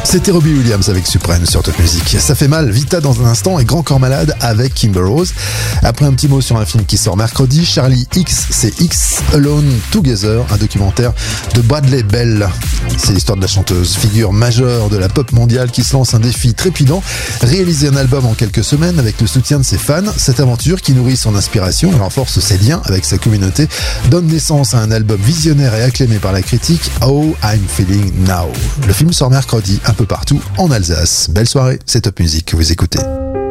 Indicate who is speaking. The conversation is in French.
Speaker 1: C'était Robbie Williams avec Supreme sur Top Music. Ça fait mal, Vita dans un instant et Grand Corps Malade avec Kimber Rose. Après un petit mot sur un film qui sort mercredi, Charlie XCX Alone Together, un documentaire de Bradley Bell. C'est l'histoire de la chanteuse, figure majeure de la pop mondiale qui se lance un défi trépidant, réaliser un album en quelques semaines avec le soutien de ses fans. Cette aventure qui nourrit son inspiration et renforce ses liens avec sa communauté donne naissance à un album visionnaire et acclamé par la critique, How I'm Feeling Now. Le film sort mercredi un peu partout en Alsace. Belle soirée, c'est Top Music que vous écoutez.